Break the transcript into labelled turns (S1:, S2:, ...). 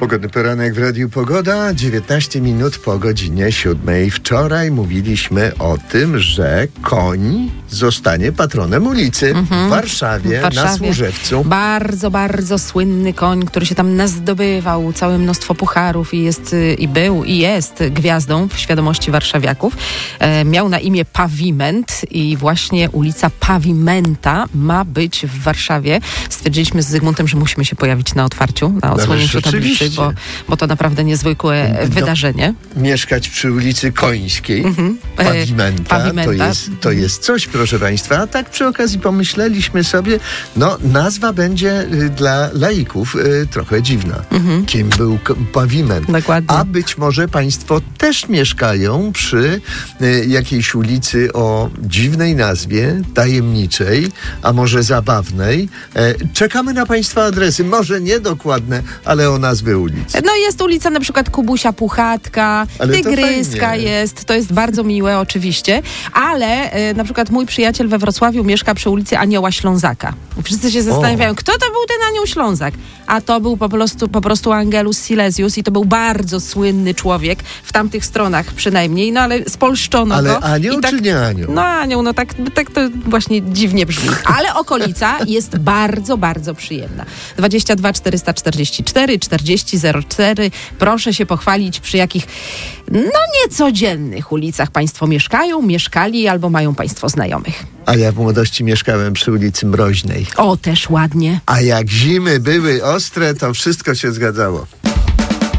S1: Pogodny poranek w Radiu Pogoda, 19 minut po godzinie 7. Wczoraj mówiliśmy o tym, że koń zostanie patronem ulicy w Warszawie, na Służewcu.
S2: Bardzo, bardzo słynny koń, który się tam nazdobywał całe mnóstwo pucharów i był i jest gwiazdą w świadomości warszawiaków. Miał na imię Pawiment i właśnie ulica Pawimenta ma być w Warszawie. Stwierdziliśmy z Zygmuntem, że musimy się pojawić na otwarciu, na odsłonięciu tablicy, bo to naprawdę niezwykłe wydarzenie.
S1: Mieszkać przy ulicy Końskiej, Pawimenta. To jest coś, proszę Państwa. A tak przy okazji pomyśleliśmy sobie, nazwa będzie dla laików trochę dziwna. Kim był Pawiment?
S2: Dokładnie.
S1: A być może Państwo też mieszkają przy jakiejś ulicy o dziwnej nazwie, tajemniczej, a może zabawnej. Czekamy na Państwa adresy, może niedokładne, ale o nazwy ulicy.
S2: Jest ulica na przykład Kubusia Puchatka, Tygryska jest, to jest bardzo miłe oczywiście, ale na przykład mój przyjaciel we Wrocławiu mieszka przy ulicy Anioła Ślązaka. Wszyscy się zastanawiają, kto to był ten Anioł Ślązak? A to był po prostu Angelus Silesius i to był bardzo słynny człowiek, w tamtych stronach przynajmniej, ale spolszczono go.
S1: Ale anioł czy nie anioł?
S2: Anioł, tak to właśnie dziwnie brzmi. Ale okolica jest bardzo, bardzo przyjemna. 22 444 40 04. Proszę się pochwalić, przy jakich niecodziennych ulicach Państwo mieszkali albo mają Państwo znajomych.
S1: A ja w młodości mieszkałem przy ulicy Mroźnej.
S2: O, też ładnie.
S1: A jak zimy były ostre, to wszystko się zgadzało.